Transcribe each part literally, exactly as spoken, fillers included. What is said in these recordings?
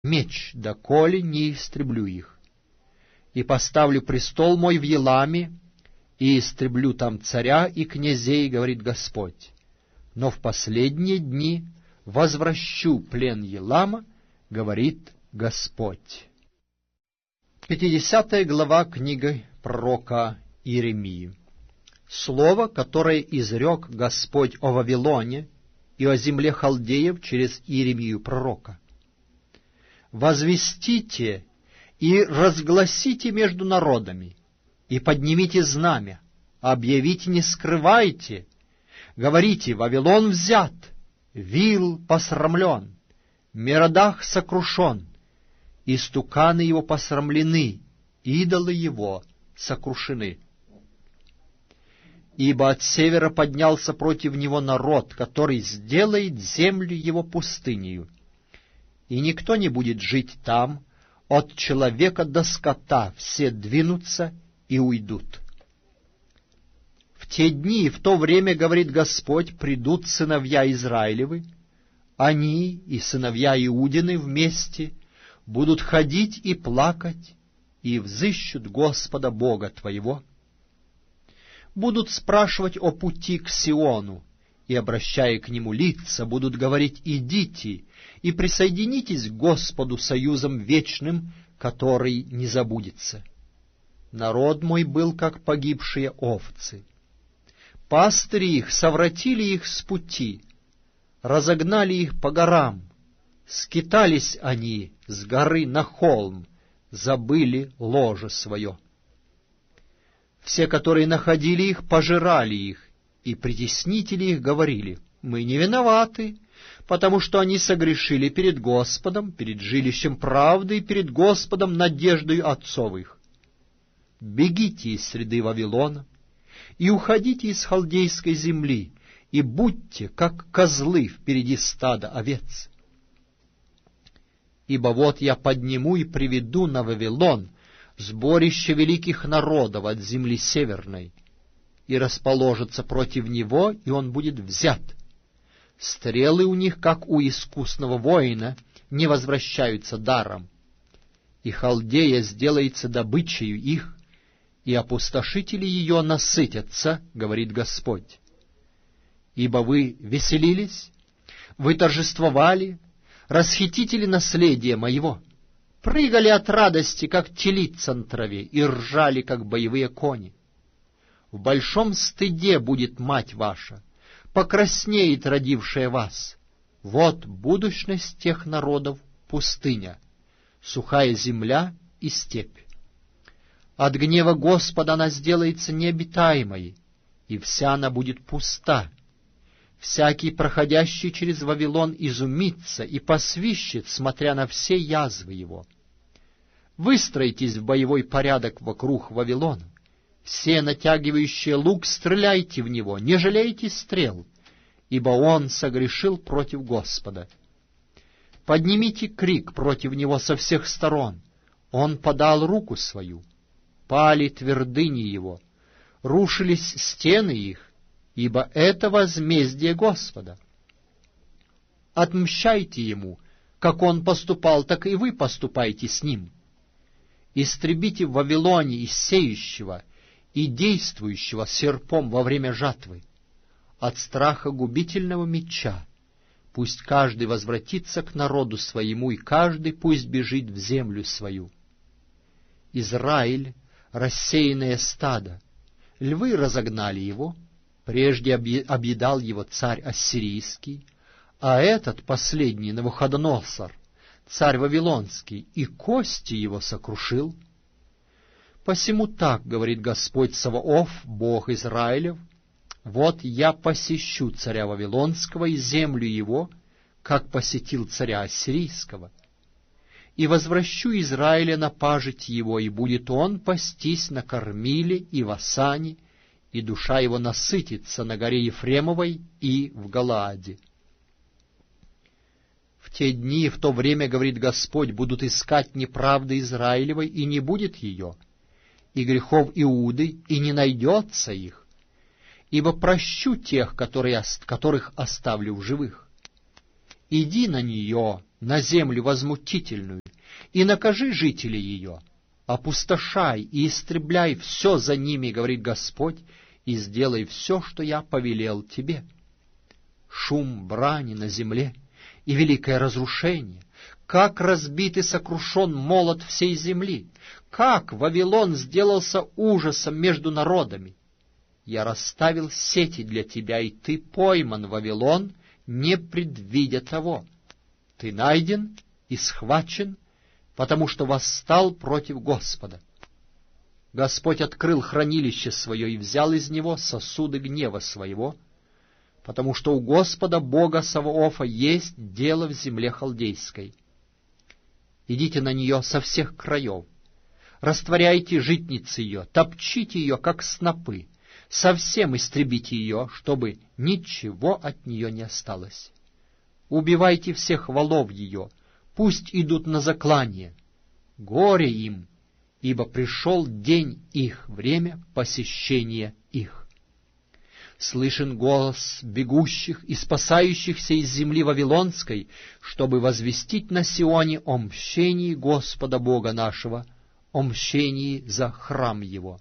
меч, доколе не истреблю их. И поставлю престол мой в Еламе, и истреблю там царя и князей, говорит Господь. Но в последние дни возвращу плен Елама, говорит Господь». Пятидесятая глава книги пророка Иеремии. Слово, которое изрек Господь о Вавилоне и о земле халдеев через Иеремию пророка. «Возвестите и разгласите между народами, и поднимите знамя, объявите, не скрывайте, говорите: Вавилон взят, Вил посрамлен, Меродах сокрушен, истуканы его посрамлены, идолы его сокрушены. Ибо от севера поднялся против него народ, который сделает землю его пустынею, и никто не будет жить там, от человека до скота все двинутся и уйдут. В те дни и в то время, говорит Господь, придут сыновья Израилевы, они и сыновья Иудины вместе будут ходить и плакать, и взыщут Господа Бога твоего. Будут спрашивать о пути к Сиону, и, обращая к нему лица, будут говорить: идите и присоединитесь к Господу союзом вечным, который не забудется. Народ мой был, как погибшие овцы. Пастыри их совратили их с пути, разогнали их по горам, скитались они с горы на холм, забыли ложе свое. Все, которые находили их, пожирали их, и притеснители их говорили: мы не виноваты, потому что они согрешили перед Господом, перед жилищем правды и перед Господом надеждою отцов их. Бегите из среды Вавилона и уходите из халдейской земли, и будьте, как козлы впереди стада овец. Ибо вот я подниму и приведу на Вавилон сборище великих народов от земли северной, и расположится против него, и он будет взят. Стрелы у них, как у искусного воина, не возвращаются даром, и Халдея сделается добычею их, и опустошители ее насытятся, говорит Господь. Ибо вы веселились, вы торжествовали, расхитители наследия моего, прыгали от радости, как телица на траве, и ржали, как боевые кони. В большом стыде будет мать ваша, покраснеет родившая вас. Вот будущность тех народов — пустыня, сухая земля и степь. От гнева Господа она сделается необитаемой, и вся она будет пуста. Всякий, проходящий через Вавилон, изумится и посвищет, смотря на все язвы его. Выстроитесь в боевой порядок вокруг Вавилона. Все, натягивающие лук, стреляйте в него, не жалейте стрел, ибо он согрешил против Господа. Поднимите крик против него со всех сторон. Он подал руку свою. Пали твердыни его, рушились стены их, ибо это возмездие Господа. Отмщайте ему, как он поступал, так и вы поступайте с ним. Истребите в Вавилоне и сеющего, и действующего серпом во время жатвы. От страха губительного меча пусть каждый возвратится к народу своему, и каждый пусть бежит в землю свою. Израиль — рассеянное стадо, львы разогнали его, прежде объедал его царь ассирийский, а этот последний Навуходоносор, царь вавилонский, и кости его сокрушил. Посему так говорит Господь Саваоф, Бог Израилев: вот я посещу царя Вавилонского и землю его, как посетил царя Ассирийского, и возвращу Израиля на пажить его, и будет он пастись на Кормиле и в Асане, и душа его насытится на горе Ефремовой и в Галааде. В те дни и в то время, говорит Господь, будут искать неправды Израилевой, и не будет ее, и грехов Иуды, и не найдется их, ибо прощу тех, которые, которых оставлю в живых. Иди на нее, на землю возмутительную, и накажи жителей ее, опустошай и истребляй все за ними, говорит Господь, и сделай все, что я повелел тебе. Шум брани на земле и великое разрушение, как разбит и сокрушен молот всей земли, как Вавилон сделался ужасом между народами. Я расставил сети для тебя, и ты пойман, Вавилон, не предвидя того. Ты найден и схвачен, потому что восстал против Господа. Господь открыл хранилище свое и взял из него сосуды гнева своего, потому что у Господа Бога Саваофа есть дело в земле халдейской. Идите на нее со всех краев, растворяйте житницы ее, топчите ее, как снопы, совсем истребите ее, чтобы ничего от нее не осталось. Убивайте всех волов ее, пусть идут на заклание. Горе им, ибо пришел день их, время посещения их. Слышен голос бегущих и спасающихся из земли Вавилонской, чтобы возвестить на Сионе о мщении Господа Бога нашего, о мщении за храм Его.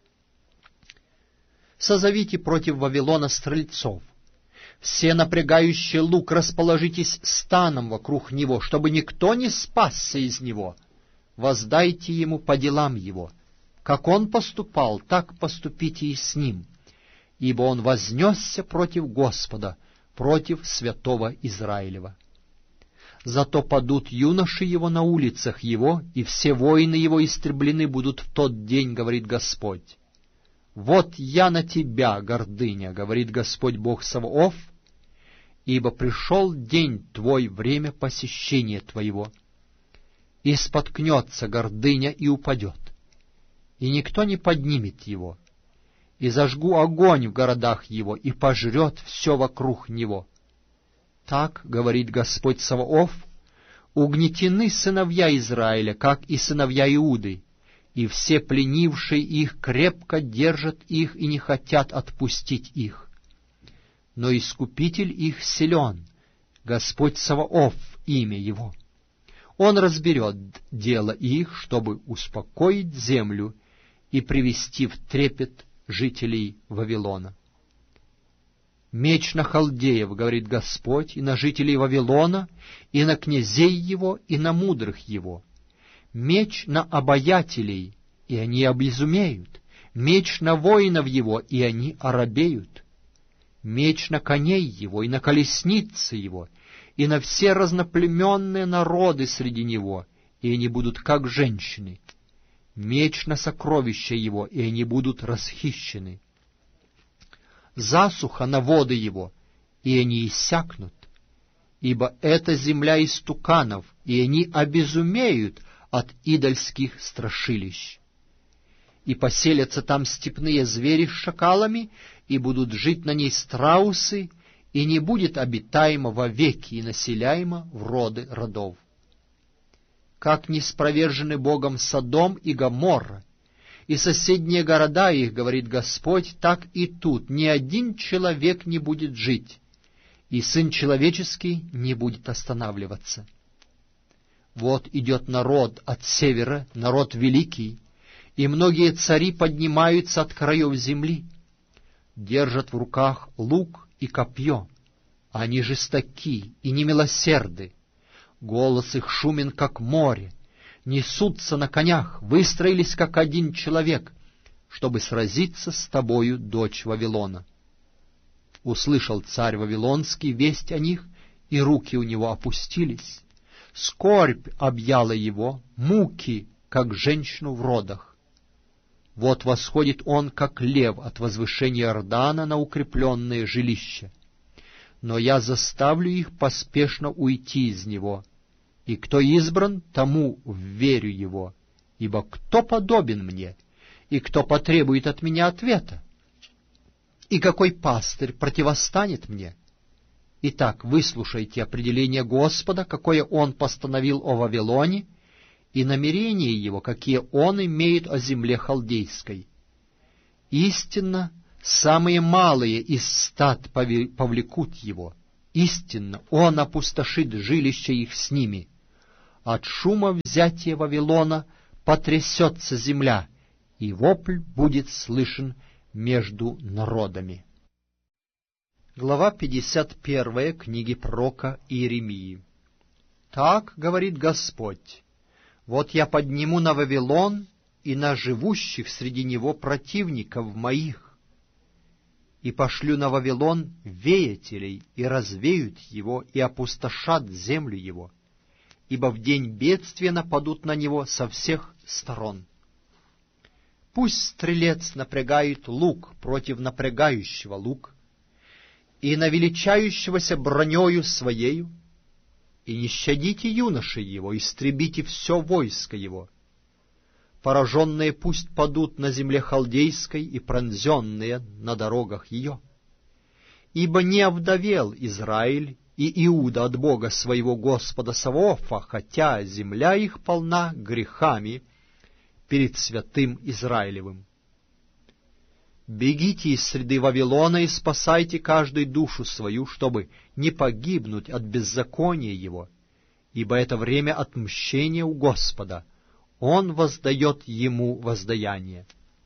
Созовите против Вавилона стрельцов. Все напрягающие лук расположитесь станом вокруг него, чтобы никто не спасся из него. Воздайте ему по делам его. Как он поступал, так поступите и с ним. Ибо он вознесся против Господа, против святого Израилева. Зато падут юноши его на улицах его, и все воины его истреблены будут в тот день, говорит Господь. Вот я на тебя, гордыня, говорит Господь Бог Саваоф, ибо пришел день твой, время посещения твоего. И споткнется гордыня и упадет, и никто не поднимет его. И зажгу огонь в городах его, и пожрет все вокруг него. Так, говорит Господь Саваоф, угнетены сыновья Израиля, как и сыновья Иуды, и все пленившие их крепко держат их и не хотят отпустить их. Но Искупитель их силен, Господь Саваоф, имя его. Он разберет дело их, чтобы успокоить землю и привести в трепет жителей Вавилона. Меч на халдеев, говорит Господь, и на жителей Вавилона, и на князей его, и на мудрых его. Меч на обаятелей, и они обезумеют. Меч на воинов его, и они оробеют. Меч на коней его, и на колесницы его, и на все разноплеменные народы среди него, и они будут как женщины. Меч на сокровища его, и они будут расхищены. Засуха на воды его, и они иссякнут. Ибо это земля истуканов, и они обезумеют от идольских страшилищ. И поселятся там степные звери с шакалами, и будут жить на ней страусы, и не будет обитаемо вовеки и населяемо в роды родов. Как не спровержены Богом Содом и Гоморра, и соседние города их, говорит Господь, так и тут ни один человек не будет жить, и Сын Человеческий не будет останавливаться. Вот идет народ от севера, народ великий, и многие цари поднимаются от краев земли, держат в руках лук и копье, они жестоки и немилосерды, голос их шумен, как море, несутся на конях, выстроились, как один человек, чтобы сразиться с тобою, дочь Вавилона. Услышал царь Вавилонский весть о них, и руки у него опустились. Скорбь объяла его, муки, как женщину в родах. Вот восходит он, как лев от возвышения Иордана на укрепленное жилище. Но я заставлю их поспешно уйти из него, и кто избран, тому вверю его, ибо кто подобен мне, и кто потребует от меня ответа? И какой пастырь противостанет мне? Итак, выслушайте определение Господа, какое Он постановил о Вавилоне, и намерения Его, какие Он имеет о земле халдейской. Истинно, самые малые из стад повлекут его, Истинно, он опустошит жилище их с ними. От шума взятия Вавилона потрясется земля, и вопль будет слышен между народами. Глава пятьдесят первая книги пророка Иеремии. Так говорит Господь: вот я подниму на Вавилон и на живущих среди него противников моих, и пошлю на Вавилон веятелей, и развеют его, и опустошат землю его, ибо в день бедствия нападут на него со всех сторон. Пусть стрелец напрягает лук против напрягающего лук, и на величающегося бронею своею, и не щадите юношей его, истребите все войско его. Пораженные пусть падут на земле халдейской и пронзенные на дорогах ее. Ибо не овдовел Израиль и Иуда от Бога своего Господа Саваофа, хотя земля их полна грехами перед святым Израилевым. Бегите из среды Вавилона и спасайте каждую душу свою, чтобы не погибнуть от беззакония его, ибо это время отмщения у Господа, Он воздает ему воздаяние.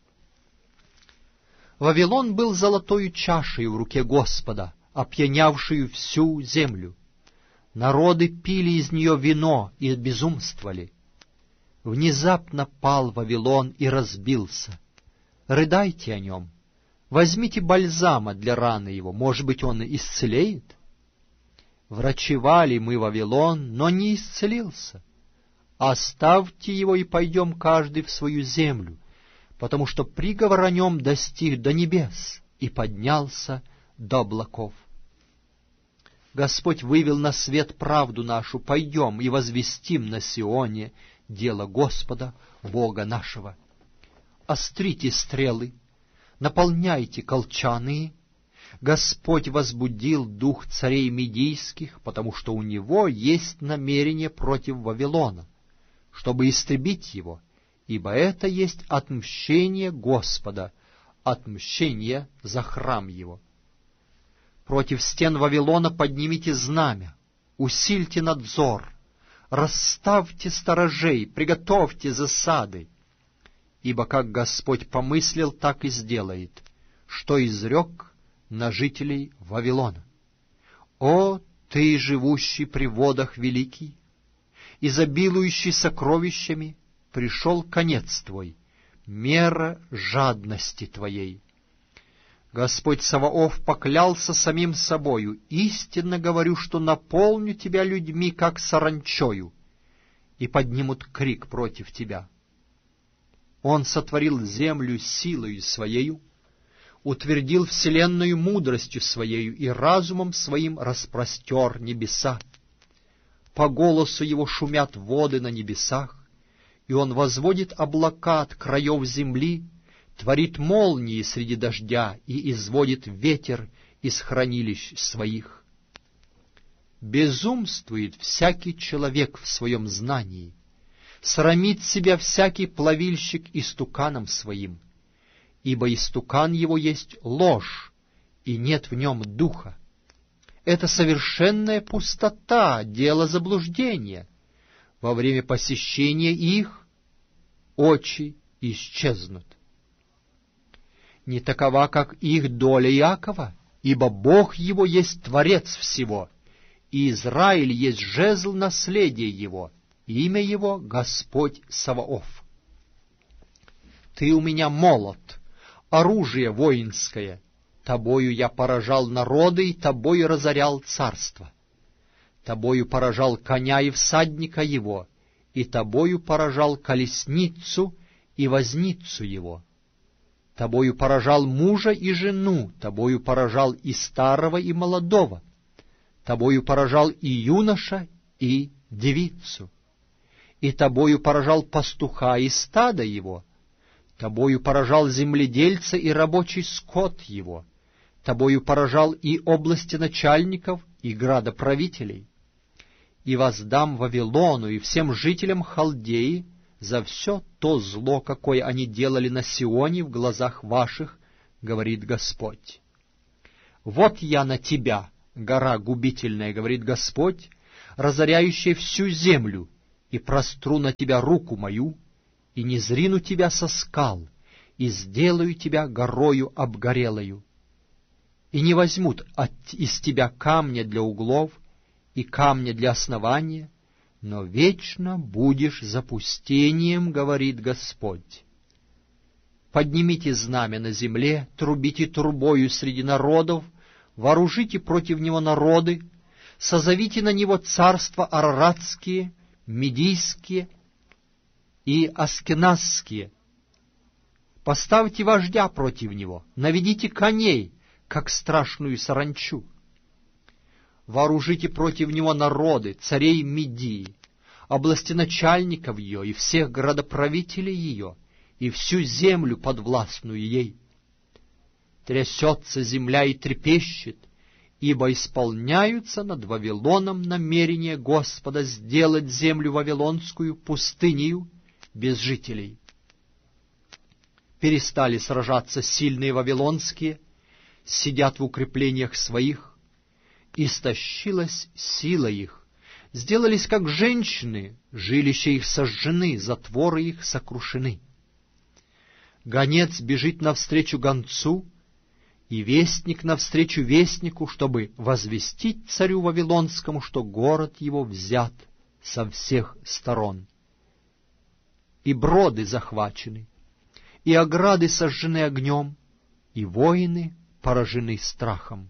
Вавилон был золотою чашей в руке Господа, опьянявшую всю землю. Народы пили из нее вино и безумствовали. Внезапно пал Вавилон и разбился. Рыдайте о нем. Возьмите бальзама для раны его, может быть, он исцелеет? Врачевали мы Вавилон, но не исцелился. Оставьте его и пойдем каждый в свою землю, потому что приговор о нем достиг до небес и поднялся до облаков. Господь вывел на свет правду нашу, пойдем и возвестим на Сионе дело Господа, Бога нашего. Острите стрелы, наполняйте колчаны. Господь возбудил дух царей медийских, потому что у него есть намерение против Вавилона, чтобы истребить его, ибо это есть отмщение Господа, отмщение за храм его. Против стен Вавилона поднимите знамя, усильте надзор, расставьте сторожей, приготовьте засады, ибо как Господь помыслил, так и сделает, что изрек на жителей Вавилона. О, ты, живущий при водах великий, изобилующий сокровищами, пришел конец твой, мера жадности твоей. Господь Саваоф поклялся самим собою: истинно говорю, что наполню тебя людьми, как саранчою, и поднимут крик против тебя. Он сотворил землю силою своею, утвердил вселенную мудростью своею и разумом своим распростер небеса. По голосу его шумят воды на небесах, и он возводит облака от краев земли, творит молнии среди дождя и изводит ветер из хранилищ своих. Безумствует всякий человек в своем знании, срамит себя всякий плавильщик истуканом своим, ибо истукан его есть ложь, и нет в нем духа. Это совершенная пустота, дело заблуждения. Во время посещения их очи исчезнут. Не такова, как их доля Иакова, ибо Бог его есть Творец всего, и Израиль есть жезл наследия его, имя его Господь Саваоф. Ты у меня молот, оружие воинское, тобою я поражал народы, и тобою разорял царство. Тобою поражал коня и всадника его, и тобою поражал колесницу и возницу его. Тобою поражал мужа и жену, тобою поражал и старого, и молодого. Тобою поражал и юноша, и девицу. И тобою поражал пастуха и стадо его. Тобою поражал земледельца и рабочий скот его. Тобою поражал и области начальников, и градоправителей. И воздам Вавилону и всем жителям Халдеи за все то зло, какое они делали на Сионе в глазах ваших, говорит Господь. Вот я на тебя, гора губительная, говорит Господь, разоряющая всю землю, и простру на тебя руку мою, и не зрину тебя со скал, и сделаю тебя горою обгорелою. И не возьмут от, из тебя камня для углов и камня для основания, но вечно будешь запустением, говорит Господь. Поднимите знамя на земле, трубите трубою среди народов, вооружите против него народы, созовите на него царства араратские, медийские и аскеназские. Поставьте вождя против него, наведите коней, как страшную саранчу. Вооружите против него народы, царей Медии, областеначальников ее и всех градоправителей ее, и всю землю подвластную ей. Трясется земля и трепещет, ибо исполняются над Вавилоном намерения Господа сделать землю вавилонскую пустынею без жителей. Перестали сражаться сильные вавилонские, сидят в укреплениях своих, истощилась сила их, сделались как женщины, жилища их сожжены, затворы их сокрушены. Гонец бежит навстречу гонцу, и вестник навстречу вестнику, чтобы возвестить царю Вавилонскому, что город его взят со всех сторон. И броды захвачены, и ограды сожжены огнем, и воины поражены страхом.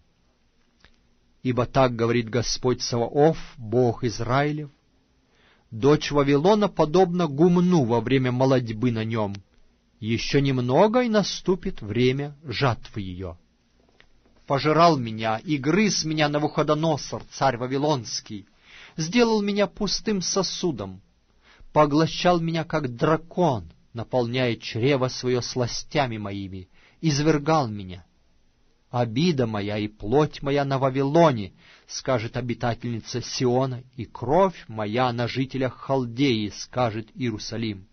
Ибо так говорит Господь Саваоф, Бог Израилев: дочь Вавилона подобна гумну во время молодьбы на нем, еще немного, и наступит время жатвы ее. Пожирал меня и грыз меня Навуходоносор, царь Вавилонский, сделал меня пустым сосудом, поглощал меня, как дракон, наполняя чрево свое сластями моими, извергал меня. Обида моя и плоть моя на Вавилоне, скажет обитательница Сиона, и кровь моя на жителях Халдеи, скажет Иерусалим.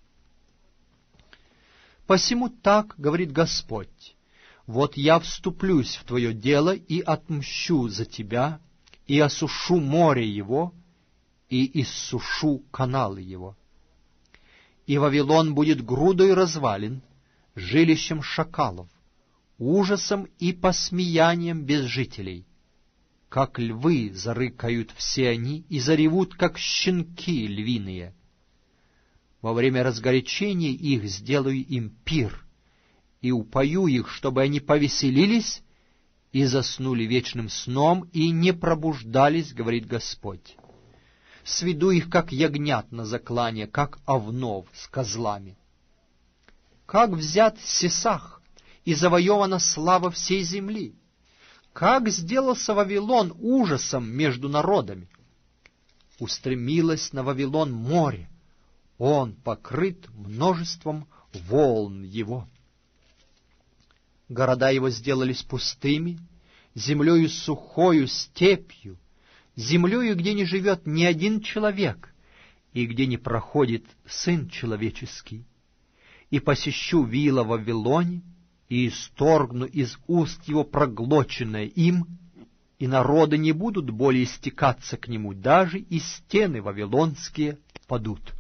Посему так говорит Господь: вот я вступлюсь в твое дело и отмщу за тебя, и осушу море его, и иссушу каналы его. И Вавилон будет грудой развалин, жилищем шакалов, ужасом и посмеянием без жителей. Как львы зарыкают все они и заревут, как щенки львиные. Во время разгорячения их сделаю им пир, и упою их, чтобы они повеселились и заснули вечным сном, и не пробуждались, говорит Господь. Сведу их, как ягнят на заклане, как овнов с козлами. Как взят Сесах, и завоевана слава всей земли! Как сделался Вавилон ужасом между народами! Устремилось на Вавилон море, он покрыт множеством волн его. Города его сделались пустыми, землею сухою степью, землею, где не живет ни один человек, и где не проходит сын человеческий. И посещу вила в Вавилоне, и исторгну из уст его проглоченное им, и народы не будут более стекаться к нему, даже и стены вавилонские падут.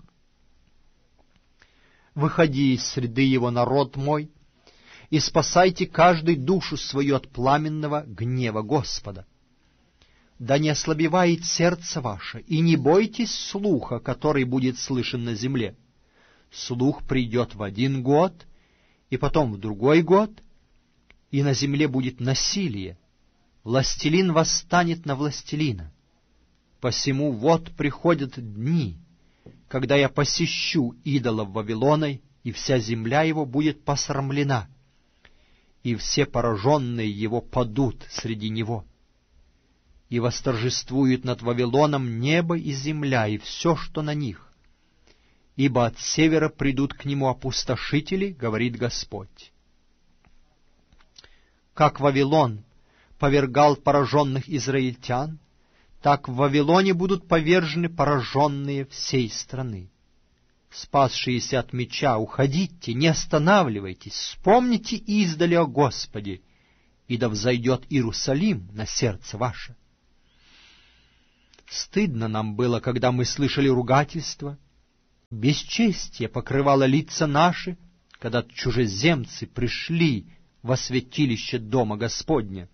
Выходи из среды его, народ мой, и спасайте каждый душу свою от пламенного гнева Господа. Да не ослабевает сердце ваше, и не бойтесь слуха, который будет слышен на земле. Слух придет в один год, и потом в другой год, и на земле будет насилие. Властелин восстанет на властелина. Посему вот приходят дни, когда я посещу идолов Вавилона, и вся земля его будет посрамлена, и все пораженные его падут среди него. И восторжествует над Вавилоном небо и земля, и все, что на них. Ибо от севера придут к нему опустошители, говорит Господь. Как Вавилон повергал пораженных израильтян, так в Вавилоне будут повержены пораженные всей страны. Спасшиеся от меча, уходите, не останавливайтесь, вспомните издали о Господе и да взойдет Иерусалим на сердце ваше. Стыдно нам было, когда мы слышали ругательство, бесчестие покрывало лица наши, когда чужеземцы пришли во святилище Дома Господня.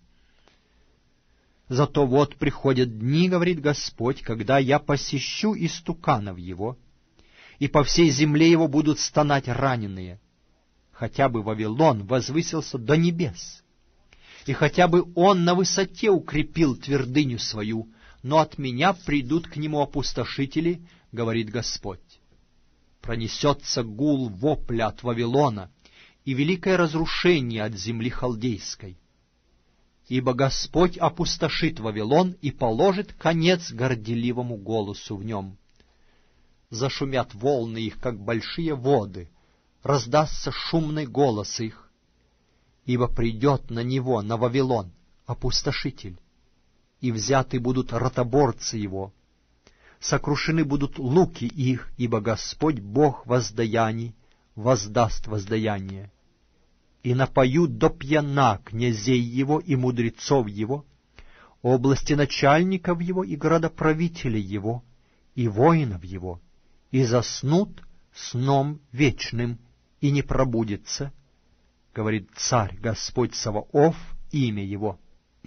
Зато вот приходят дни, говорит Господь, когда я посещу истуканов его, и по всей земле его будут стонать раненые. Хотя бы Вавилон возвысился до небес, и хотя бы он на высоте укрепил твердыню свою, но от меня придут к нему опустошители, говорит Господь. Пронесется гул вопля от Вавилона и великое разрушение от земли халдейской. Ибо Господь опустошит Вавилон и положит конец горделивому голосу в нем. Зашумят волны их, как большие воды, раздастся шумный голос их, ибо придет на него, на Вавилон, опустошитель, и взяты будут ротоборцы его, сокрушены будут луки их, ибо Господь Бог воздаяний воздаст воздаяние. И напоют до пьяна князей его и мудрецов его, области начальников его и городоправителей его, и воинов его, и заснут сном вечным, и не пробудется, говорит Царь Господь Саваоф, имя его.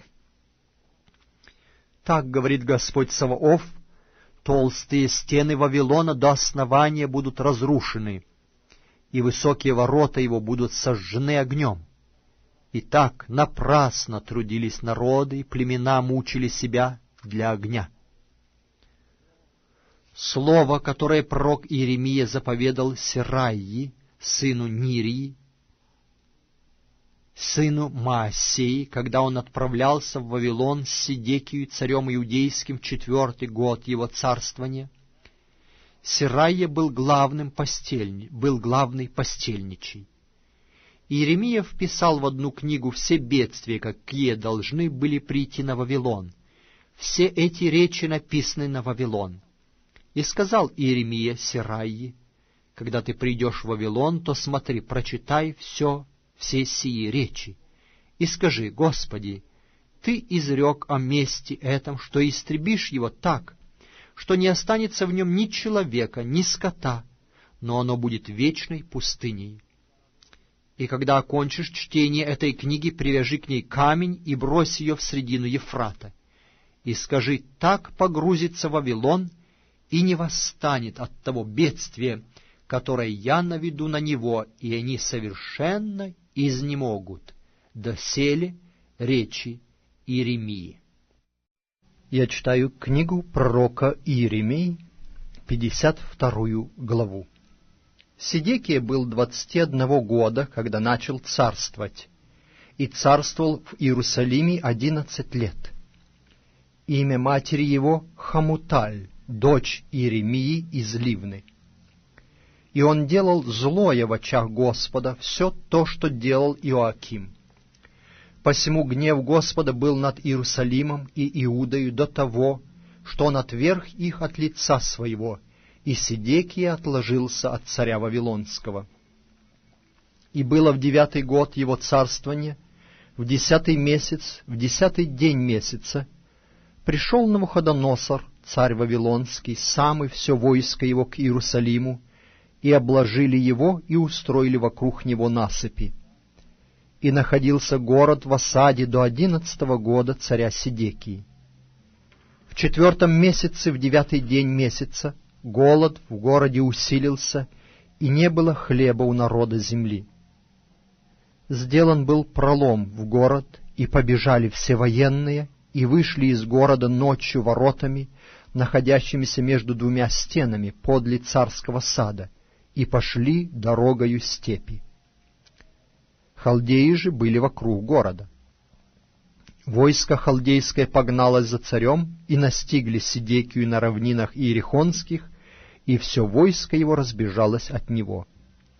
Так говорит Господь Саваоф: толстые стены Вавилона до основания будут разрушены, и высокие ворота его будут сожжены огнем. И так напрасно трудились народы, и племена мучили себя для огня. Слово, которое пророк Иеремия заповедал Серайи, сыну Нирии, сыну Маасеи, когда он отправлялся в Вавилон с Седекию, царем иудейским, в четвертый год его царствования. Серайя был главным постельни, был главный постельничий. Иеремия вписал в одну книгу все бедствия, какие должны были прийти на Вавилон. Все эти речи написаны на Вавилон. И сказал Иеремия Серайи: когда ты придешь в Вавилон, то смотри, прочитай все, все сии речи, и скажи: Господи, Ты изрек о месте этом, что истребишь его так, что не останется в нем ни человека, ни скота, но оно будет вечной пустыней. И когда окончишь чтение этой книги, привяжи к ней камень и брось ее в средину Ефрата, и скажи: так погрузится Вавилон и не восстанет от того бедствия, которое я наведу на него, и они совершенно изнемогут. Доселе речи Иеремии. Я читаю книгу пророка Иеремии, пятьдесят вторую главу. Седекия был двадцати одного года, когда начал царствовать, и царствовал в Иерусалиме одиннадцать лет. Имя матери его Хамуталь, дочь Иеремии из Ливны. И он делал злое в очах Господа, все то, что делал Иоаким. Посему гнев Господа был над Иерусалимом и Иудою до того, что он отверг их от лица своего, и Седекия отложился от царя Вавилонского. И было в девятый год его царствования, в десятый месяц, в десятый день месяца, пришел Навуходоносор, царь Вавилонский, сам и все войско его к Иерусалиму, и обложили его, и устроили вокруг него насыпи. И находился город в осаде до одиннадцатого года царя Седекии. В четвертом месяце, в девятый день месяца, голод в городе усилился, и не было хлеба у народа земли. Сделан был пролом в город, и побежали все военные, и вышли из города ночью воротами, находящимися между двумя стенами подле царского сада, и пошли дорогою степи. Халдеи же были вокруг города. Войско халдейское погналось за царем, и настигли Седекию на равнинах иерихонских, и все войско его разбежалось от него.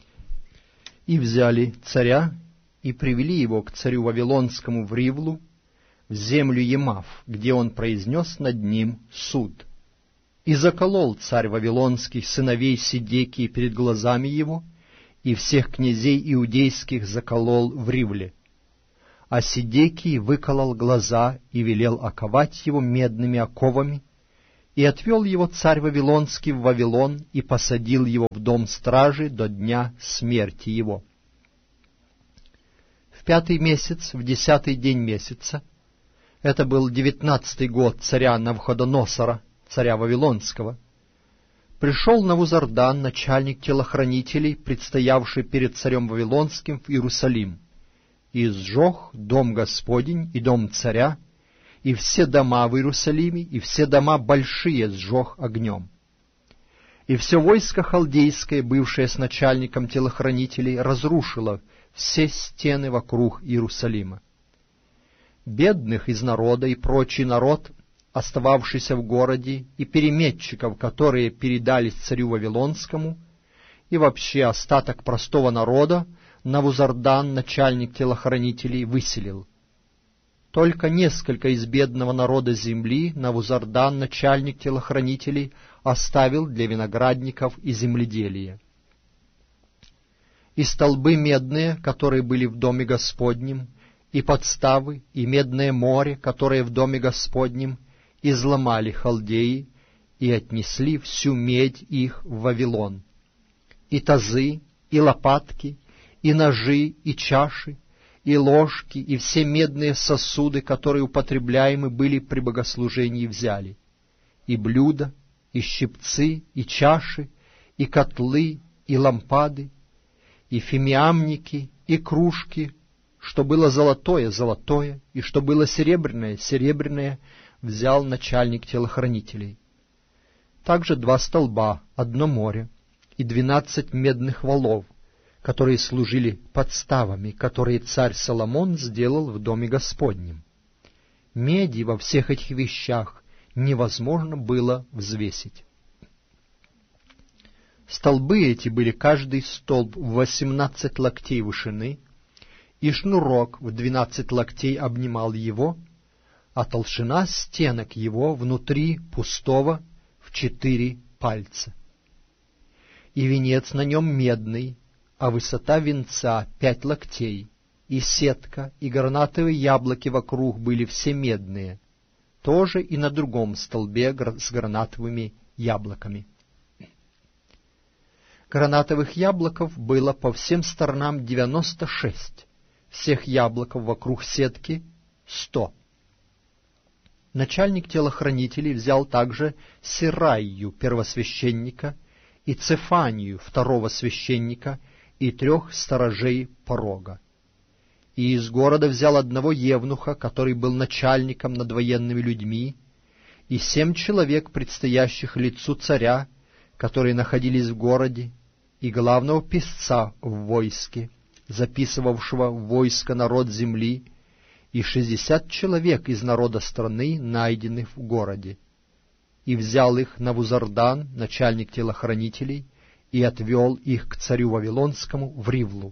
И взяли царя, и привели его к царю Вавилонскому в Ривлу, в землю Емав, где он произнес над ним суд. И заколол царь Вавилонский сыновей Седекии перед глазами его, и всех князей иудейских заколол в Ривле. А Сидекий выколол глаза и велел оковать его медными оковами, и отвел его царь Вавилонский в Вавилон и посадил его в дом стражи до дня смерти его. В пятый месяц, в десятый день месяца, это был девятнадцатый год царя Навуходоносора, царя Вавилонского, пришел Навузардан, начальник телохранителей, предстоявший перед царем Вавилонским в Иерусалим, и сжег дом Господень и дом царя, и все дома в Иерусалиме, и все дома большие сжег огнем. И все войско халдейское, бывшее с начальником телохранителей, разрушило все стены вокруг Иерусалима. Бедных из народа и прочий народ, остававшийся в городе, и переметчиков, которые передались царю Вавилонскому, и вообще остаток простого народа, Навузардан, начальник телохранителей, выселил. Только несколько из бедного народа земли Навузардан, начальник телохранителей, оставил для виноградников и земледелия. И столбы медные, которые были в доме Господнем, и подставы, и медное море, которое в доме Господнем, изломали халдеи и отнесли всю медь их в Вавилон. И тазы, и лопатки, и ножи, и чаши, и ложки, и все медные сосуды, которые употребляемы были при богослужении, взяли, и блюда, и щипцы, и чаши, и котлы, и лампады, и фимиамники, и кружки, что было золотое — золотое, и что было серебряное — серебряное, взял начальник телохранителей. Также два столба, одно море, и двенадцать медных валов, которые служили подставами, которые царь Соломон сделал в доме Господнем. Меди во всех этих вещах невозможно было взвесить. Столбы эти были каждый столб в восемнадцать локтей вышины, и шнурок в двенадцать локтей обнимал его, а толщина стенок его внутри пустого в четыре пальца. И венец на нем медный, а высота венца пять локтей, и сетка, и гранатовые яблоки вокруг были все медные, тоже и на другом столбе с гранатовыми яблоками. Гранатовых яблоков было по всем сторонам девяносто шесть, всех яблоков вокруг сетки сто. Начальник телохранителей взял также Серайю, первосвященника, и Цефанию, второго священника, и трех сторожей порога. И из города взял одного евнуха, который был начальником над военными людьми, и семь человек, предстоящих лицу царя, которые находились в городе, и главного писца в войске, записывавшего в войско народ земли, и шестьдесят человек из народа страны, найденных в городе. И взял их Навузардан, начальник телохранителей, и отвел их к царю Вавилонскому в Ривлу.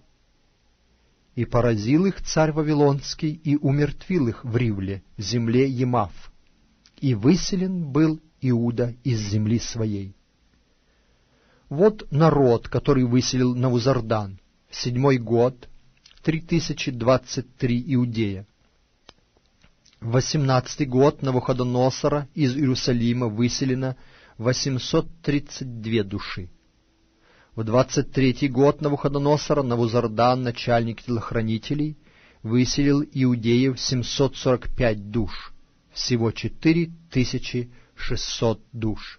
И поразил их царь Вавилонский, и умертвил их в Ривле, в земле Емав, и выселен был Иуда из земли своей. Вот народ, который выселил Навузардан, в седьмой год, три тысячи двадцать три иудея. В восемнадцатый год Навуходоносора из Иерусалима выселено восемьсот тридцать две души. В двадцать третий год Навуходоносора Навузардан, начальник телохранителей, выселил иудеев семьсот сорок пять душ, всего четыре тысячи шестьсот душ.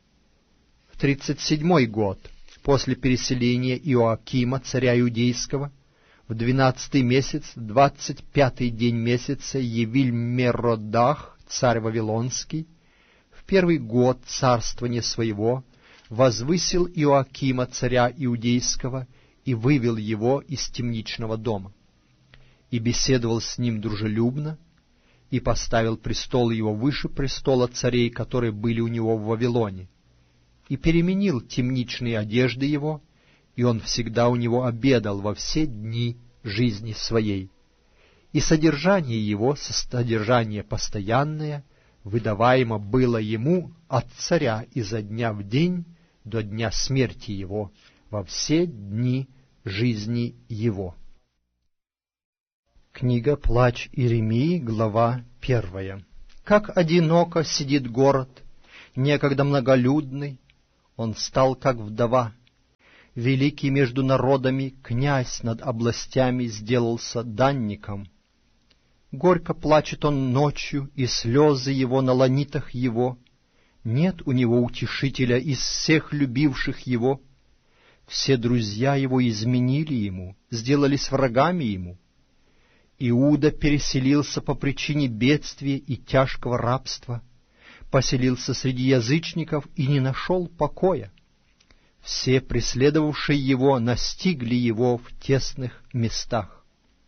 В тридцать седьмой год, после переселения Иоакима, царя иудейского, в двенадцатый месяц, двадцать пятый день месяца, Евиль-Меродах, царь Вавилонский, в первый год царствования своего, возвысил Иоакима, царя иудейского, и вывел его из темничного дома, и беседовал с ним дружелюбно, и поставил престол его выше престола царей, которые были у него в Вавилоне, и переменил темничные одежды его, и он всегда у него обедал во все дни жизни своей. И содержание его, содержание постоянное, выдаваемо было ему от царя изо дня в день до дня смерти его, во все дни жизни его. Книга «Плач Иеремии», глава первая. Как одиноко сидит город, некогда многолюдный, он стал как вдова. Великий между народами князь над областями сделался данником. Горько плачет он ночью, и слезы его на ланитах его. Нет у него утешителя из всех любивших его. Все друзья его изменили ему, сделались врагами ему. Иуда переселился по причине бедствия и тяжкого рабства, поселился среди язычников и не нашел покоя. Все преследовавшие его настигли его в тесных местах.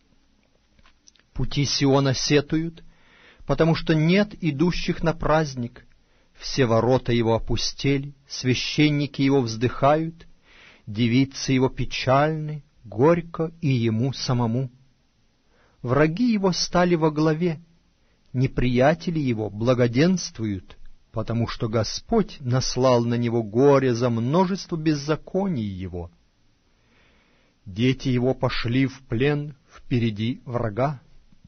Пути Сиона сетуют, потому что нет идущих на праздник. Все ворота его опустели, священники его вздыхают, девицы его печальны, горько и ему самому. Враги его стали во главе, неприятели его благоденствуют, потому что Господь наслал на него горе за множество беззаконий его. Дети его пошли в плен впереди врага,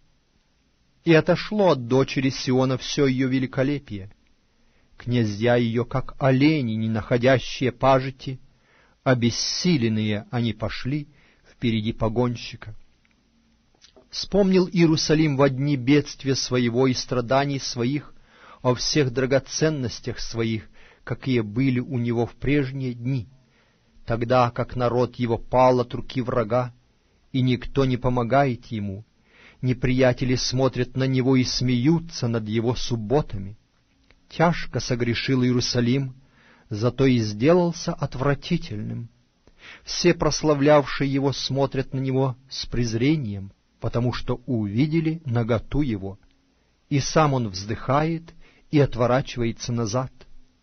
и отошло от дочери Сиона все ее великолепие. Князья ее, как олени, не находящие пажити, обессиленные они пошли впереди погонщика. Вспомнил Иерусалим во дни бедствия своего и страданий своих, о всех драгоценностях своих, какие были у него в прежние дни, тогда как народ его пал от руки врага, и никто не помогает ему, неприятели смотрят на него и смеются над его субботами. Тяжко согрешил Иерусалим, зато и сделался отвратительным. Все прославлявшие его смотрят на него с презрением, потому что увидели наготу его, и сам он вздыхает и отворачивается назад.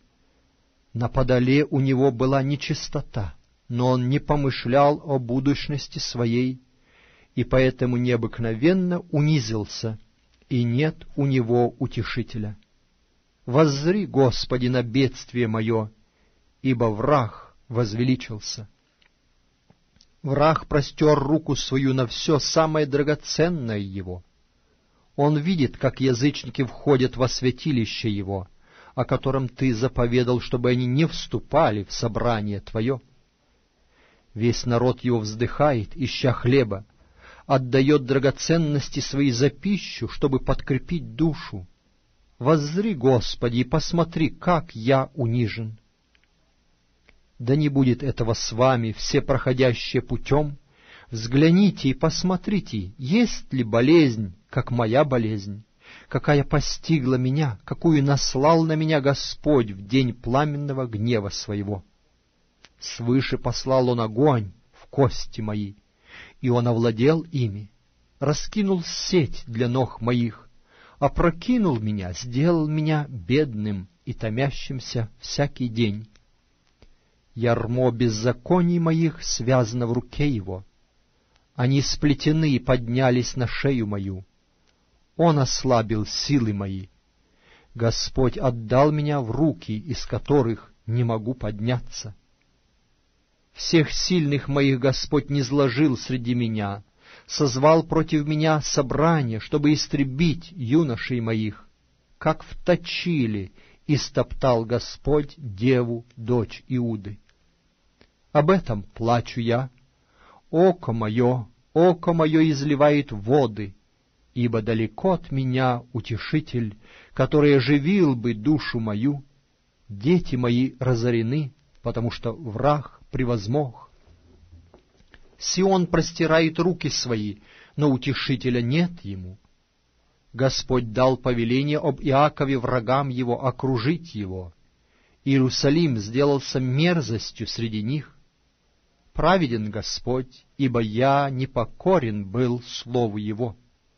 На подоле у него была нечистота, но он не помышлял о будущности своей, и поэтому необыкновенно унизился, и нет у него утешителя. Воззри, Господи, на бедствие мое, ибо враг возвеличился. Враг простер руку свою на все самое драгоценное его. Он видит, как язычники входят во святилище его, о котором ты заповедал, чтобы они не вступали в собрание твое. Весь народ его вздыхает, ища хлеба, отдает драгоценности свои за пищу, чтобы подкрепить душу. Воззри, Господи, и посмотри, как я унижен. Да не будет этого с вами, все проходящие путем. Взгляните и посмотрите, есть ли болезнь, как моя болезнь, какая постигла меня, какую наслал на меня Господь в день пламенного гнева своего. Свыше послал Он огонь в кости мои, и Он овладел ими, раскинул сеть для ног моих, опрокинул меня, сделал меня бедным и томящимся всякий день. Ярмо беззаконий моих связано в руке его. Они сплетены и поднялись на шею мою. Он ослабил силы мои. Господь отдал меня в руки, из которых не могу подняться. Всех сильных моих Господь низложил среди меня, созвал против меня собрание, чтобы истребить юношей моих. Как вточили, истоптал Господь деву, дочь Иуды. Об этом плачу я. Око мое, око мое изливает воды, ибо далеко от меня утешитель, который оживил бы душу мою. Дети мои разорены, потому что враг превозмог. Сион простирает руки свои, но утешителя нет ему. Господь дал повеление об Иакове врагам его окружить его. Иерусалим сделался мерзостью среди них. Праведен Господь, ибо я непокорен был слову Его.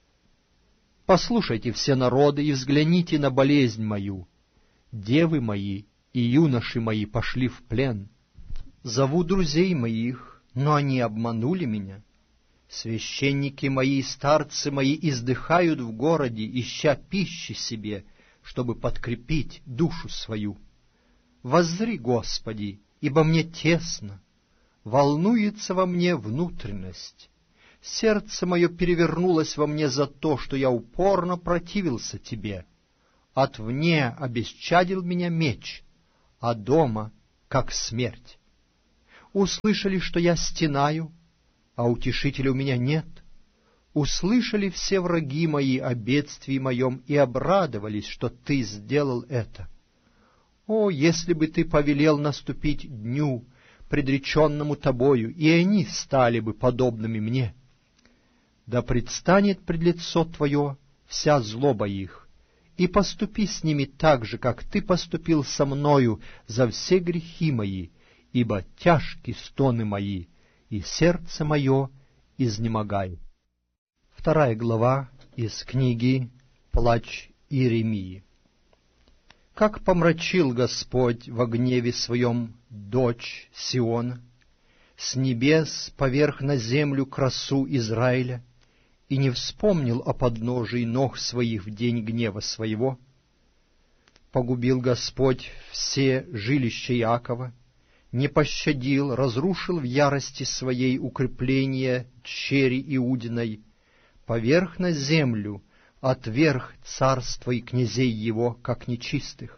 Послушайте все народы и взгляните на болезнь мою. Девы мои и юноши мои пошли в плен. Зову друзей моих, но они обманули меня. Священники мои и старцы мои издыхают в городе, ища пищи себе, чтобы подкрепить душу свою. Воззри, Господи, ибо мне тесно, волнуется во мне внутренность. Сердце мое перевернулось во мне за то, что я упорно противился тебе. Отвне обесчадил меня меч, а дома — как смерть. Услышали, что я стенаю, а утешителя у меня нет. Услышали все враги мои о бедствии моем и обрадовались, что ты сделал это. О, если бы ты повелел наступить дню, предреченному тобою, и они стали бы подобными мне! Да предстанет пред лицо твое вся злоба их, и поступи с ними так же, как ты поступил со мною за все грехи мои, ибо тяжки стоны мои, и сердце мое изнемогает. Вторая глава из книги «Плач Иеремии». Как помрачил Господь во гневе своем дочь Сиона, с небес поверх на землю красу Израиля, и не вспомнил о подножии ног своих в день гнева своего. Погубил Господь все жилища Иакова, не пощадил, разрушил в ярости своей укрепления черри Иудиной, поверх на землю отверг царство и князей его, как нечистых.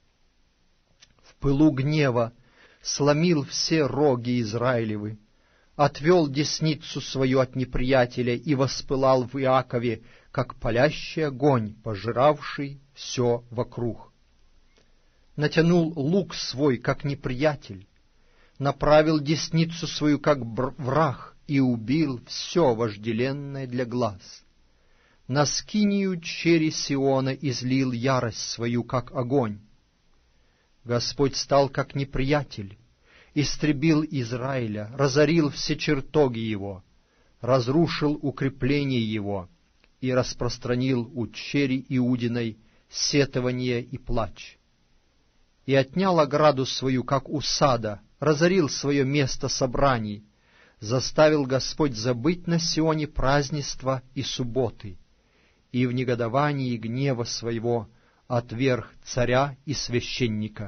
В пылу гнева сломил все роги Израилевы, отвел десницу свою от неприятеля и воспылал в Иакове, как палящий огонь, пожиравший все вокруг. Натянул лук свой, как неприятель, направил десницу свою, как враг, и убил все вожделенное для глаз. На скинию черри Сиона излил ярость свою, как огонь. Господь стал как неприятель, истребил Израиля, разорил все чертоги его, разрушил укрепления его и распространил у черри Иудиной сетование и плач. И отнял ограду свою, как у сада, разорил свое место собраний, заставил Господь забыть на Сионе празднества и субботы, и в негодовании гнева своего отверг царя и священника.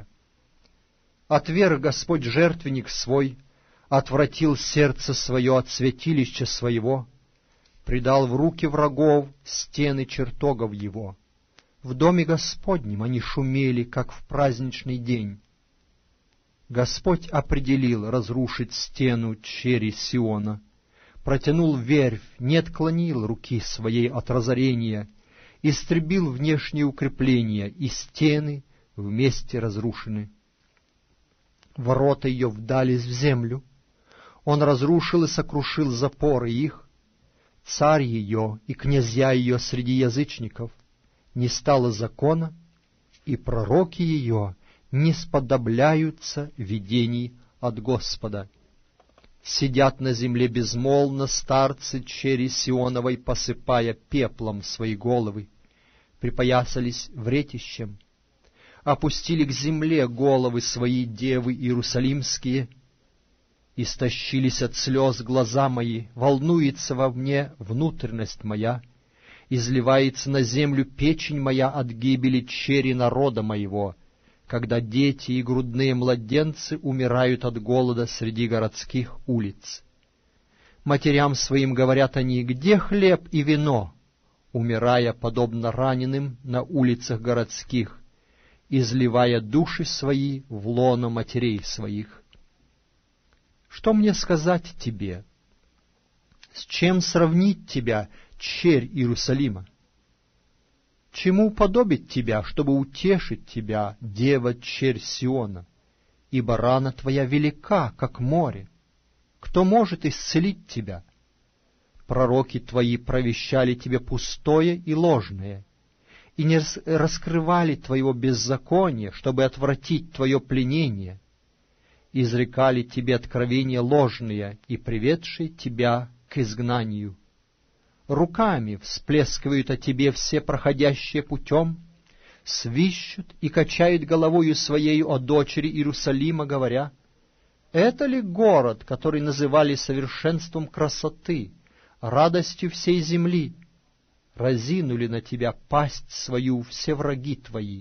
Отверг Господь жертвенник свой, отвратил сердце свое от святилища своего, предал в руки врагов стены чертогов его. В доме Господнем они шумели, как в праздничный день. Господь определил разрушить стену черри Сиона, протянул верфь, не отклонил руки своей от разорения, истребил внешние укрепления, и стены вместе разрушены. Ворота ее вдались в землю, он разрушил и сокрушил запоры их, царь ее и князья ее среди язычников, не стало закона, и пророки ее не сподобляются видений от Господа. Сидят на земле безмолвно старцы черри Сионовой, посыпая пеплом свои головы, припоясались вретищем, опустили к земле головы свои девы иерусалимские, истощились от слез глаза мои, волнуется во мне внутренность моя, изливается на землю печень моя от гибели черри народа моего, когда дети и грудные младенцы умирают от голода среди городских улиц. Матерям своим говорят они: где хлеб и вино? Умирая, подобно раненым, на улицах городских, изливая души свои в лоно матерей своих. Что мне сказать тебе? С чем сравнить тебя, черь Иерусалима? Чему уподобить тебя, чтобы утешить тебя, дева черь Сиона? Ибо рана твоя велика, как море. Кто может исцелить тебя? Пророки твои провещали тебе пустое и ложное, и не раскрывали твоего беззакония, чтобы отвратить твое пленение. Изрекали тебе откровения ложные и приведшие тебя к изгнанию. Руками всплескивают о тебе все проходящие путем, свищут и качают головою своею о дочери Иерусалима, говоря: это ли город, который называли совершенством красоты, радостью всей земли? Разинули на тебя пасть свою все враги твои,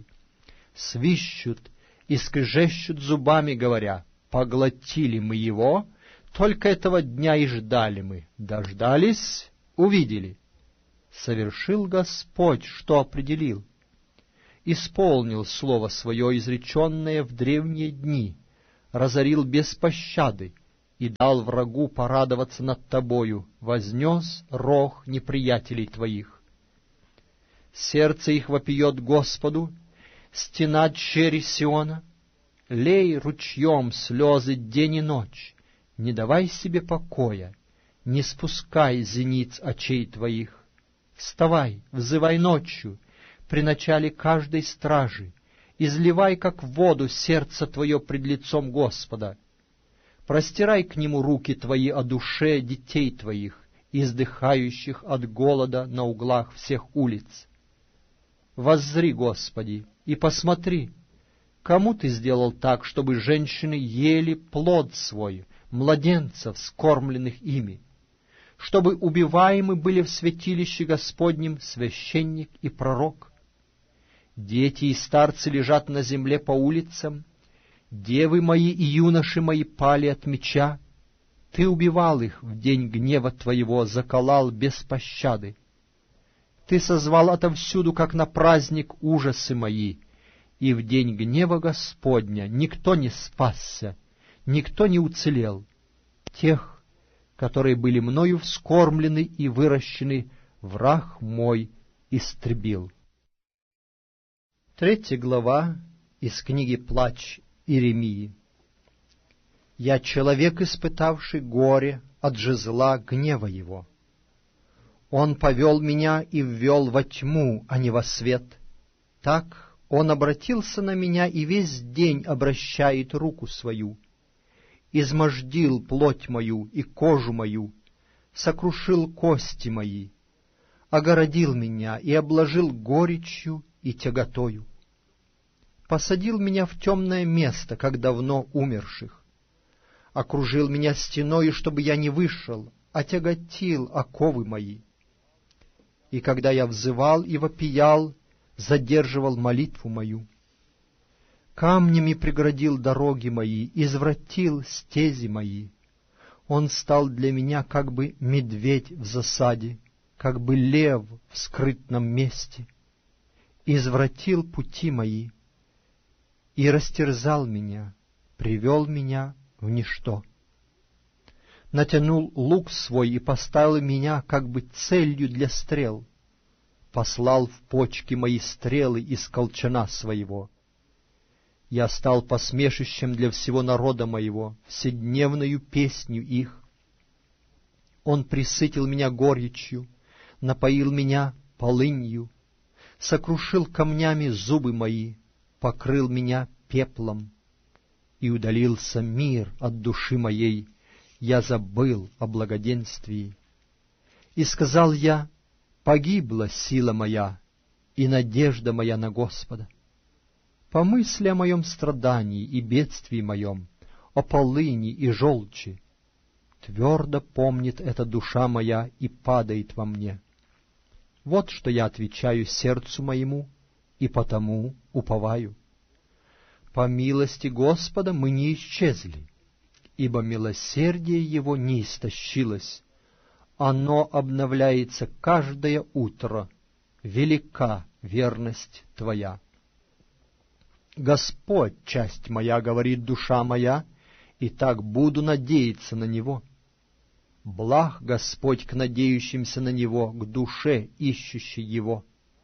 свищут и скрежещут зубами, говоря: поглотили мы его, Только этого дня и ждали мы. Дождались, увидели. Совершил Господь, что определил. Исполнил слово свое, изреченное в древние дни, разорил без пощады и дал врагу порадоваться над тобою, вознес рог неприятелей твоих. Сердце их вопиет Господу, стена черри Сиона. Лей ручьем слезы день и ночь, не давай себе покоя, не спускай зениц очей твоих. Вставай, взывай ночью, при начале каждой стражи, изливай, как в воду, сердце твое пред лицом Господа. Простирай к Нему руки твои о душе детей твоих, издыхающих от голода на углах всех улиц. Воззри, Господи, и посмотри, кому Ты сделал так, чтобы женщины ели плод свой, младенцев, скормленных ими, чтобы убиваемы были в святилище Господнем священник и пророк? Дети и старцы лежат на земле по улицам, девы мои и юноши мои пали от меча. Ты убивал их в день гнева Твоего, заколал без пощады. Ты созвал отовсюду, как на праздник, ужасы мои, и в день гнева Господня никто не спасся, никто не уцелел. Тех, которые были мною вскормлены и выращены, враг мой истребил. Третья глава из книги «Плач Иеремии». «Я человек, испытавший горе от жезла гнева его. Он повел меня и ввел во тьму, а не во свет. Так он обратился на меня и весь день обращает руку свою. Измождил плоть мою и кожу мою, сокрушил кости мои, огородил меня и обложил горечью и тяготою. Посадил меня в темное место, как давно умерших, окружил меня стеною, чтобы я не вышел, отяготил оковы мои. И когда я взывал и вопиял, задерживал молитву мою. Камнями преградил дороги мои, извратил стези мои. Он стал для меня как бы медведь в засаде, как бы лев в скрытном месте. Извратил пути мои и растерзал меня, привел меня в ничто. Натянул лук свой и поставил меня как бы целью для стрел. Послал в почки мои стрелы из колчана своего. Я стал посмешищем для всего народа моего, вседневною песню их. Он присытил меня горечью, напоил меня полынью, сокрушил камнями зубы мои, покрыл меня пеплом, и удалился мир от души моей, я забыл о благоденствии. И сказал я: погибла сила моя и надежда моя на Господа. Помысли о моем страдании и бедствии моем, о полыни и желчи. Твердо помнит эта душа моя и падает во мне. Вот что я отвечаю сердцу моему, и потому уповаю. По милости Господа мы не исчезли, ибо милосердие Его не истощилось. Оно обновляется каждое утро, велика верность Твоя. Господь, часть моя, говорит душа моя, и так буду надеяться на Него. Благ Господь к надеющимся на Него, к душе, ищущей Его.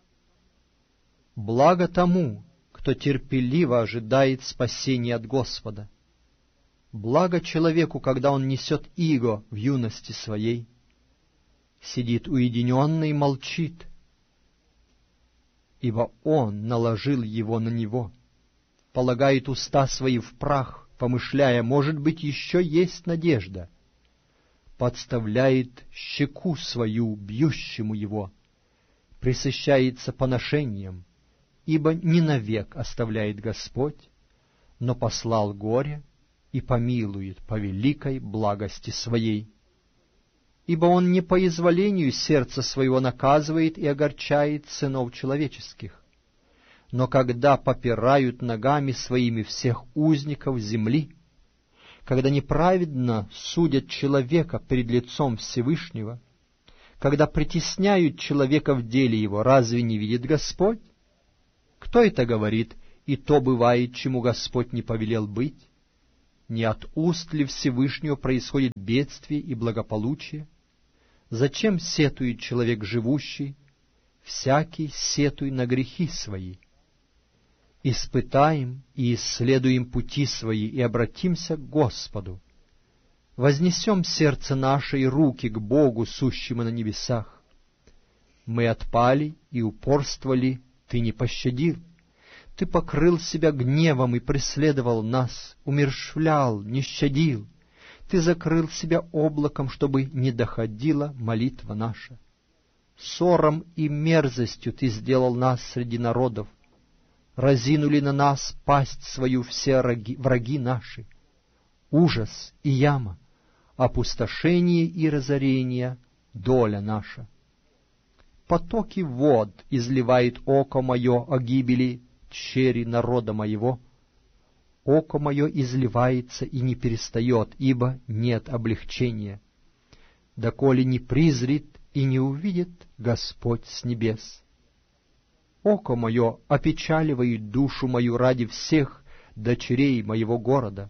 Благо тому, кто терпеливо ожидает спасения от Господа. Благо человеку, когда он несет иго в юности своей, сидит уединенно и молчит, ибо он наложил его на него, полагает уста свои в прах, помышляя, может быть, еще есть надежда, подставляет щеку свою бьющему его, пресыщается поношением, ибо не навек оставляет Господь, но послал горе и помилует по великой благости Своей. Ибо Он не по изволению сердца своего наказывает и огорчает сынов человеческих, но когда попирают ногами своими всех узников земли, когда неправедно судят человека перед лицом Всевышнего, когда притесняют человека в деле его, разве не видит Господь? Кто это говорит, и то бывает, чему Господь не повелел быть? Не от уст ли Всевышнего происходит бедствие и благополучие? Зачем сетует человек живущий? Всякий сетуй на грехи свои. Испытаем и исследуем пути свои, и обратимся к Господу. Вознесем сердце наше и руки к Богу, сущему на небесах. Мы отпали и упорствовали, Ты не пощадил. Ты покрыл себя гневом и преследовал нас, умерщвлял, не щадил. Ты закрыл себя облаком, чтобы не доходила молитва наша. Ссором и мерзостью Ты сделал нас среди народов. Разинули на нас пасть свою все враги, враги наши. Ужас и яма, опустошение и разорение — доля наша. Потоки вод изливает око мое о гибели тщери народа моего. Око мое изливается и не перестает, ибо нет облегчения, доколе не призрит и не увидит Господь с небес. Око мое опечаливает душу мою ради всех дочерей моего города.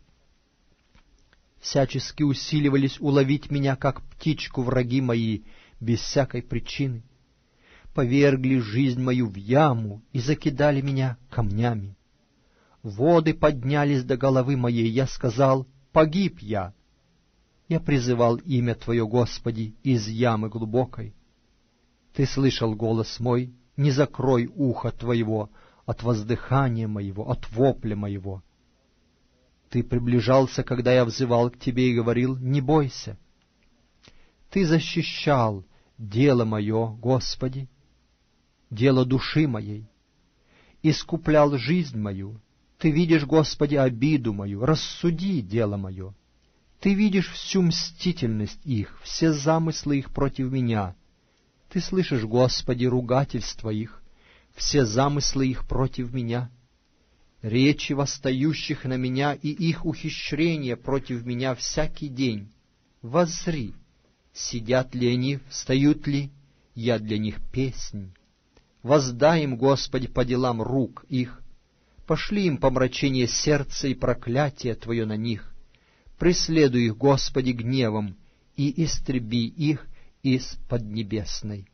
Всячески усиливались уловить меня, как птичку, враги мои, без всякой причины. Повергли жизнь мою в яму и закидали меня камнями. Воды поднялись до головы моей, я сказал: погиб я. Я призывал имя Твое, Господи, из ямы глубокой. Ты слышал голос мой, не закрой ухо Твоего от воздыхания моего, от вопля моего. Ты приближался, когда я взывал к Тебе и говорил: не бойся. Ты защищал дело мое, Господи, дело души моей, искуплял жизнь мою. Ты видишь, Господи, обиду мою, рассуди дело мое. Ты видишь всю мстительность их, все замыслы их против меня. Ты слышишь, Господи, ругательства их, все замыслы их против меня. Речи восстающих на меня и их ухищрения против меня всякий день. Воззри, сидят ли они, встают ли, я для них песнь. Воздай им, Господи, по делам рук их, пошли им помрачение сердца и проклятие Твое на них. Преследуй их, Господи, гневом, и истреби их из поднебесной.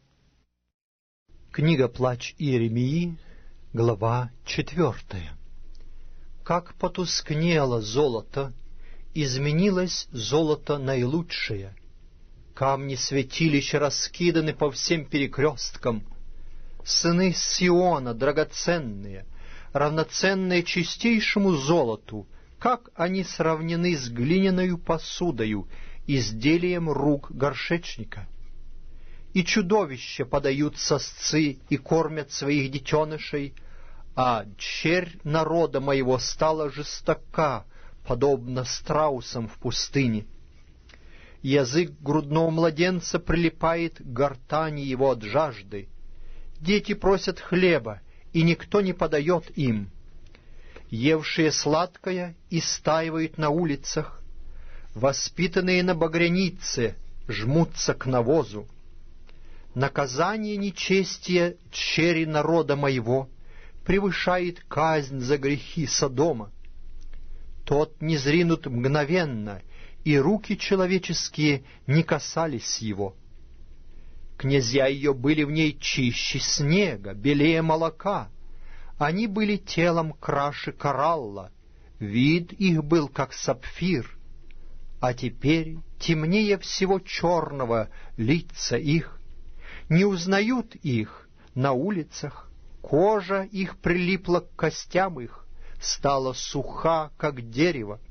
Книга «Плач Иеремии», глава четвертая. Как потускнело золото, изменилось золото наилучшее. Камни святилища раскиданы по всем перекресткам. Сыны Сиона драгоценные, равноценные чистейшему золоту, как они сравнены с глиняною посудою, изделием рук горшечника. И чудовища подают сосцы и кормят своих детенышей, а черь народа моего стала жестока, подобно страусам в пустыне. Язык грудного младенца прилипает к гортани его от жажды. Дети просят хлеба, и никто не подает им. Евшие сладкое истаивают на улицах, воспитанные на багрянице жмутся к навозу. Наказание нечестия черри народа моего превышает казнь за грехи Содома. Тот не зринут мгновенно, и руки человеческие не касались его. Князья ее были в ней чище снега, белее молока. Они были телом краше коралла, вид их был, как сапфир. А теперь темнее всего черного лица их. Не узнают их на улицах, кожа их прилипла к костям их, стала суха, как дерево.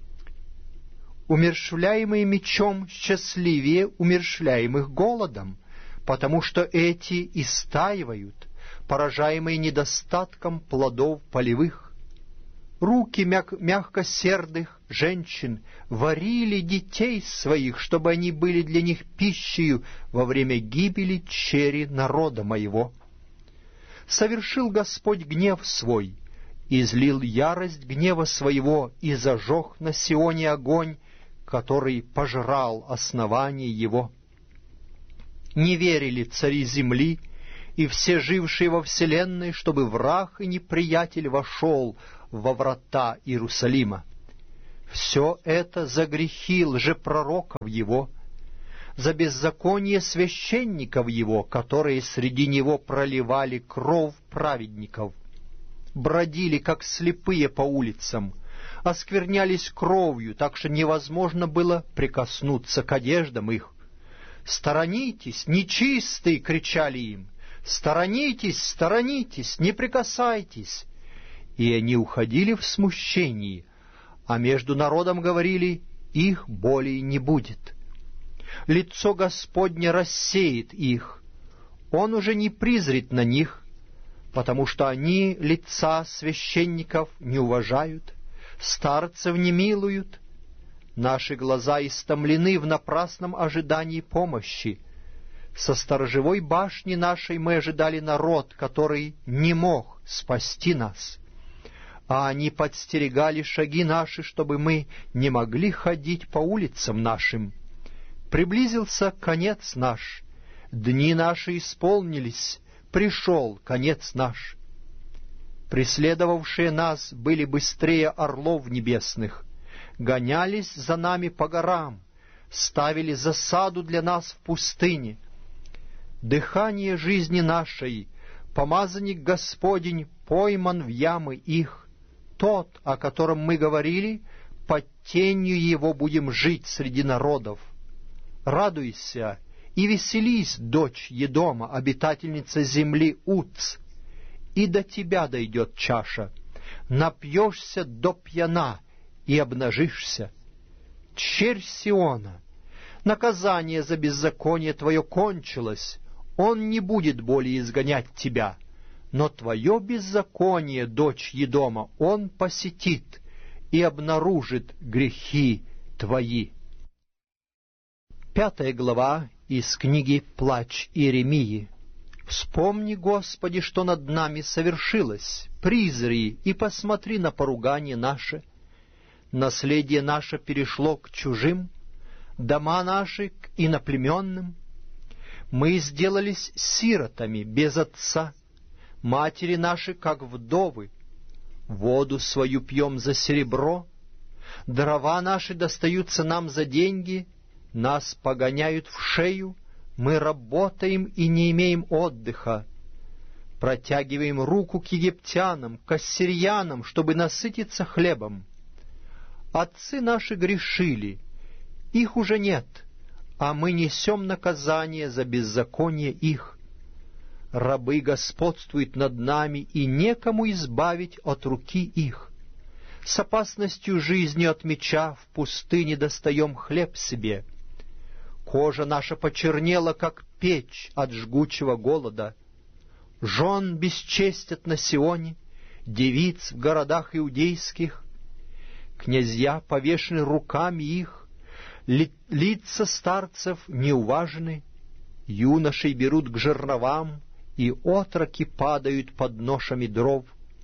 Умерщвляемые мечом счастливее умерщвляемых голодом, потому что эти истаивают, поражаемые недостатком плодов полевых. Руки мяг- мягкосердых женщин варили детей своих, чтобы они были для них пищей во время гибели черри народа моего. Совершил Господь гнев свой, излил ярость гнева своего и зажег на Сионе огонь, который пожрал основание его. Не верили цари земли и все жившие во вселенной, чтобы враг и неприятель вошел во врата Иерусалима. Все это за грехи лжепророков его, за беззаконие священников его, которые среди него проливали кровь праведников, бродили, как слепые по улицам, осквернялись кровью, так что невозможно было прикоснуться к одеждам их. «Сторонитесь, нечистые!» — кричали им. «Сторонитесь, сторонитесь, не прикасайтесь!» И они уходили в смущении, а между народом говорили: «Их более не будет». Лицо Господне рассеет их, Он уже не призрит на них, потому что они лица священников не уважают, старцев не милуют. Наши глаза истомлены в напрасном ожидании помощи. Со сторожевой башни нашей мы ожидали народ, который не мог спасти нас. А они подстерегали шаги наши, чтобы мы не могли ходить по улицам нашим. Приблизился конец наш, дни наши исполнились, пришел конец наш. Преследовавшие нас были быстрее орлов небесных, гонялись за нами по горам, ставили засаду для нас в пустыне. Дыхание жизни нашей, помазанник Господень, пойман в ямы их. Тот, о котором мы говорили, под тенью его будем жить среди народов. Радуйся и веселись, дочь Едома, обитательница земли Уц, и до тебя дойдет чаша. Напьешься до пьяна и обнажишься. Черь Сиона, наказание за беззаконие твое кончилось, он не будет более изгонять тебя, но твое беззаконие, дочь Едома, он посетит и обнаружит грехи твои. Пятая глава из книги «Плач Иеремии». «Вспомни, Господи, что над нами совершилось, призри и посмотри на поругание наше. Наследие наше перешло к чужим, дома наши к иноплеменным. Мы сделались сиротами без отца, матери наши, как вдовы. Воду свою пьем за серебро, дрова наши достаются нам за деньги, нас погоняют в шею, мы работаем и не имеем отдыха. Протягиваем руку к египтянам, к ассирьянам, чтобы насытиться хлебом. Отцы наши грешили, их уже нет, а мы несем наказание за беззаконие их. Рабы господствуют над нами, и некому избавить от руки их. С опасностью жизни от меча в пустыне достаем хлеб себе. Кожа наша почернела, как печь от жгучего голода. Жен бесчестят на Сионе, девиц в городах иудейских. Князья повешены руками их, ли, лица старцев неуважны, юношей берут к жерновам, и отроки падают под ношами дров.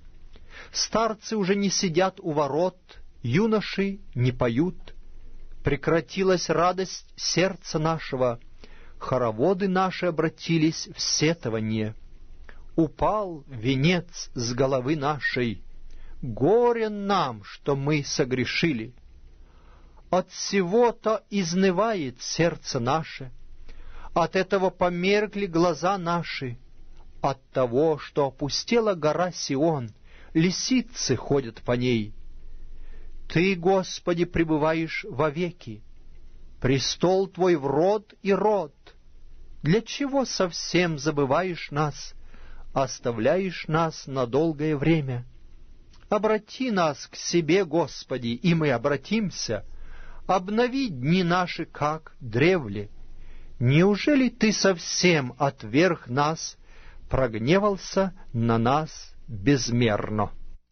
Старцы уже не сидят у ворот, юноши не поют. Прекратилась радость сердца нашего, хороводы наши обратились в сетование. Упал венец с головы нашей, горе нам, что мы согрешили. От всего-то изнывает сердце наше, от этого померкли глаза наши, от того, что опустела гора Сион, лисицы ходят по ней. Ты, Господи, пребываешь вовеки, престол Твой в род и род. Для чего совсем забываешь нас, оставляешь нас на долгое время? Обрати нас к себе, Господи, и мы обратимся. Обнови дни наши, как древле. Неужели Ты совсем отверг нас, прогневался на нас безмерно?»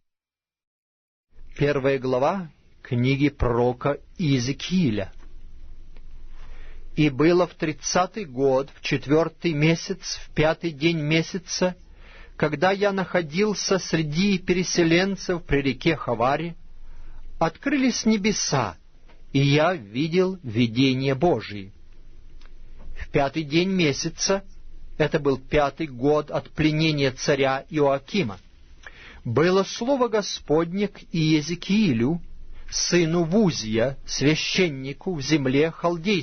Первая глава книги пророка Иезекииля. «И было в тридцатый год, в четвертый месяц, в пятый день месяца, когда я находился среди переселенцев при реке Хаваре, открылись небеса, и я видел видение Божие. В пятый день месяца, это был пятый год от пленения царя Иоакима, было слово Господне к Иезекиилю, сыну Вузия, священнику в земле халдейской,